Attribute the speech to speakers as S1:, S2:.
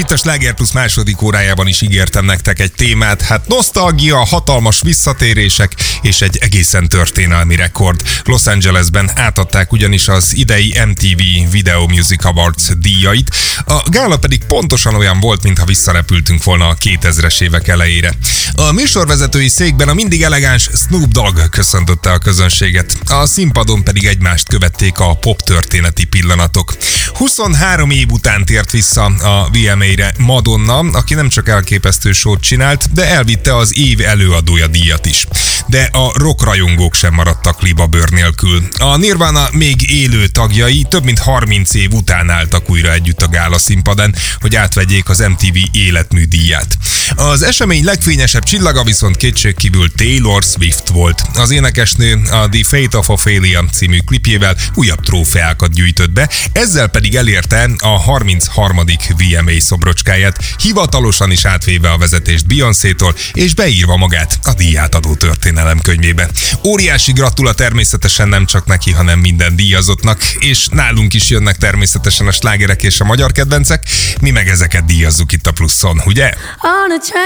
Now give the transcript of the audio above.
S1: Itt a Sláger Plus második órájában is ígértem nektek egy témát, hát nosztalgia, hatalmas visszatérések és egy egészen történelmi rekord. Los Angelesben átadták ugyanis az idei MTV Video Music Awards díjait, a gála pedig pontosan olyan volt, mintha visszarepültünk volna a 2000-es évek elejére. A műsorvezetői székben a mindig elegáns Snoop Dogg köszöntötte a közönséget, a színpadon pedig egymást követték a pop történeti pillanatok. 23 év után tért vissza a VMA-re Madonna, aki nem csak elképesztő showt csinált, de elvitte az év előadója díjat is. De a rock rajongók sem maradtak libabőr nélkül. A Nirvana még élő tagjai több mint 30 év után álltak újra együtt a gála színpadán, hogy átvegyék az MTV életmű díját. Az esemény legfényesebb csillaga viszont kétségkívül Taylor Swift volt. Az énekesnő a The Fate of Ophelia című klipjével újabb trófeákat gyűjtött be, ezzel pedig elérte a 33. VMA szobrocskáját, hivatalosan is átvéve a vezetést Beyoncétól, és beírva magát a díjátadó történelem könyvébe. Óriási gratula természetesen nem csak neki, hanem minden díjazottnak, és nálunk is jönnek természetesen a slágerek és a magyar kedvencek, mi meg ezeket díjazzuk itt a Pluszon, ugye?
S2: On a